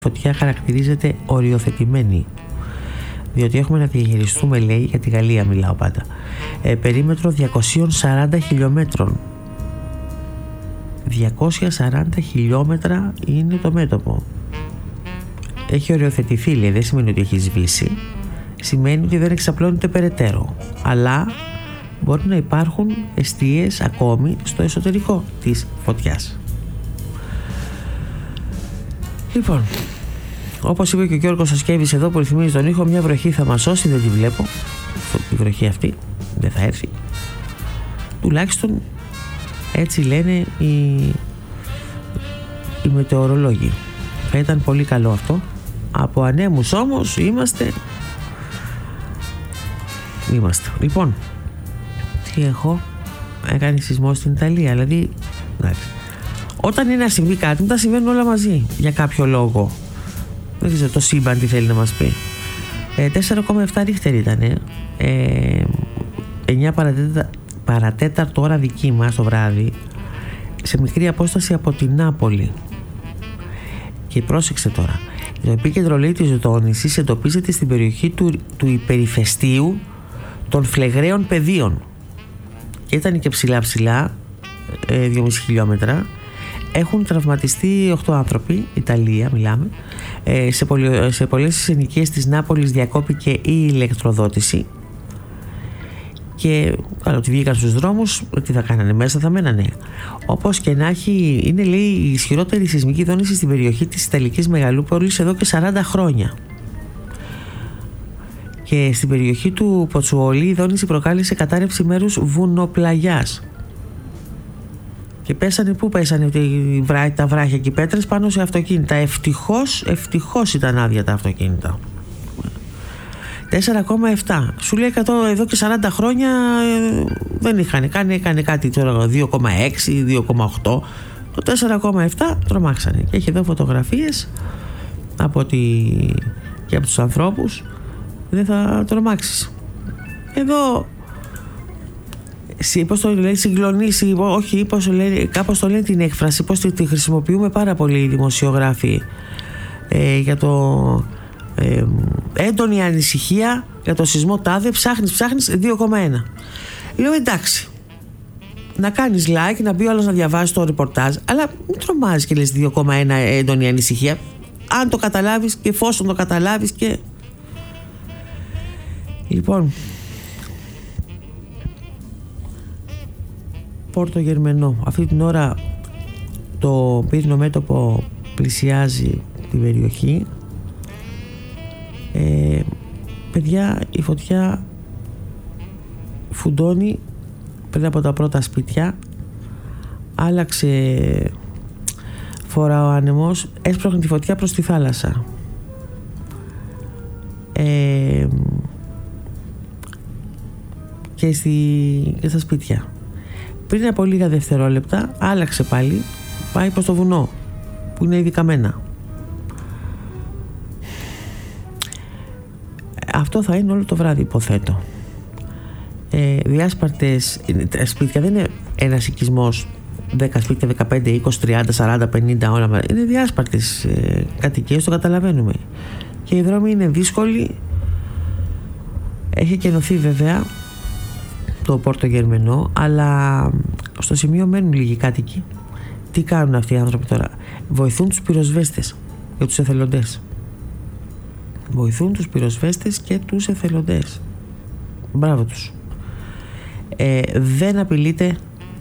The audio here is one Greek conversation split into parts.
φωτιά χαρακτηρίζεται οριοθετημένη, διότι έχουμε να διαχειριστούμε, λέει, για τη Γαλλία μιλάω πάντα, περίμετρο 240 χιλιόμετρων. 240 χιλιόμετρα είναι το μέτωπο. Έχει οριοθετηθεί, λέει, δεν σημαίνει ότι έχει σβήσει, σημαίνει ότι δεν εξαπλώνεται περαιτέρω, αλλά μπορεί να υπάρχουν εστίες ακόμη στο εσωτερικό της φωτιάς. Λοιπόν, όπως είπε και ο Γιώργος Σασκέβης εδώ που ρυθμίζει τον ήχο, μια βροχή θα μας σώσει, δεν τη βλέπω η βροχή αυτή, δεν θα έρθει, τουλάχιστον έτσι λένε οι μετεωρολόγοι. Θα ήταν πολύ καλό αυτό. Από ανέμους όμως είμαστε. Λοιπόν, τι έχω, έκανε σεισμό στην Ιταλία, δηλαδή εντάξει. Όταν είναι να συμβεί κάτι, μετά συμβαίνουν όλα μαζί για κάποιο λόγο. Δεν ξέρω το σύμπαν τι θέλει να μας πει. 4,7 ρίχτερ ήτανε, 9 παρατέταρτο ώρα δική μας το βράδυ, σε μικρή απόσταση από την Νάπολη. Και πρόσεξε τώρα, το επίκεντρο, λέει, της δόνησης εντοπίζεται στην περιοχή του υπερηφαιστείου των Φλεγραίων Πεδίων και ήταν και ψηλά 2,5 χιλιόμετρα. Έχουν τραυματιστεί 8 άνθρωποι, Ιταλία μιλάμε. Σε πολλές ενοικίες της Νάπολης διακόπηκε η ηλεκτροδότηση και ότι βγήκαν στους δρόμους, τι θα κάνανε, μέσα θα μένανε. Όπως και να έχει, είναι, λέει, η ισχυρότερη σεισμική δόνηση στην περιοχή της Ιταλικής Μεγαλούπολης εδώ και 40 χρόνια. Και στην περιοχή του Ποτσουόλι η δόνηση προκάλεσε κατάρρευση μέρους βουνοπλαγιάς. Και πέσανε, πού πέσανε τα βράχια και οι πέτρες? Πάνω σε αυτοκίνητα. Ευτυχώς ήταν άδεια τα αυτοκίνητα. 4,7. Σου λέει εδώ και 40 χρόνια δεν είχαν έκανε κάτι τώρα 2,6, 2,8. Το 4,7 τρομάξανε. Και έχει εδώ φωτογραφίες και από τους ανθρώπους. Δεν θα τρομάξεις. Εδώ πώς το λέει, συγκλονίσει, όχι, πώς το λέει, κάπως το λένε την έκφραση, πώς τη χρησιμοποιούμε πάρα πολύ οι δημοσιογράφοι, για το έντονη ανησυχία για το σεισμό τάδε, ψάχνεις 2,1. Λέω εντάξει, να κάνεις like, να μπει ο άλλος να διαβάσει το ρεπορτάζ, αλλά μην τρομάζεις και λες 2,1 έντονη ανησυχία, αν το καταλάβεις και εφόσον το καταλάβεις. Και λοιπόν, Πόρτο Γερμενό, αυτή την ώρα το πύρινο μέτωπο πλησιάζει την περιοχή. Παιδιά, η φωτιά φουντώνει πριν από τα πρώτα σπίτια, άλλαξε φορά ο άνεμος, έσπρωχνε τη φωτιά προς τη θάλασσα. Και στα σπίτια. Πριν από λίγα δευτερόλεπτα άλλαξε πάλι, πάει προς το βουνό που είναι ειδικαμένα. Αυτό θα είναι όλο το βράδυ, υποθέτω. Διάσπαρτες σπίτια, δεν είναι ένας οικισμός 10 σπίτια, 15, 20, 30, 40, 50 όλα μαζί. Είναι διάσπαρτες κατοικίες, το καταλαβαίνουμε. Και οι δρόμοι είναι δύσκολοι. Έχει κενωθεί βέβαια το Πόρτο Γερμενό, αλλά στο σημείο μένουν λίγοι κάτοικοι. Τι κάνουν αυτοί οι άνθρωποι τώρα? Βοηθούν τους πυροσβέστες και τους εθελοντές. Βοηθούν τους πυροσβέστες και τους εθελοντές. Μπράβο τους. Δεν απειλείται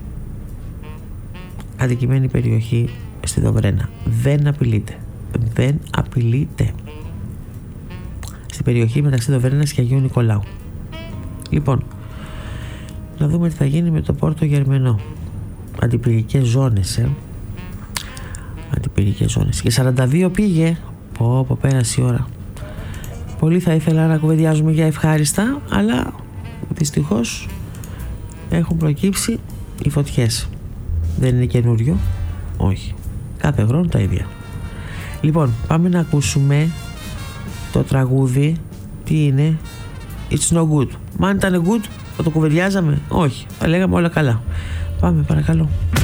αδικημένη περιοχή στη Δοβρένα. Δεν απειλείται. Στην περιοχή μεταξύ Δοβρένας και Αγίου Νικολάου. Λοιπόν, να δούμε τι θα γίνει με το Πόρτο Γερμενό. Αντιπυρικές ζώνες, Αντιπυρικές ζώνες. Και 42 πήγε. Πω, πέρασε η ώρα. Πολύ θα ήθελα να κουβεντιάζουμε για ευχάριστα, αλλά δυστυχώς έχουν προκύψει οι φωτιές. Δεν είναι καινούριο. Όχι. Κάθε χρόνο τα ίδια. Λοιπόν, πάμε να ακούσουμε το τραγούδι. Τι είναι? It's no good. Μα αν ήταν good θα το κουβεντιάζαμε? Όχι. Θα λέγαμε όλα καλά. Πάμε παρακαλώ.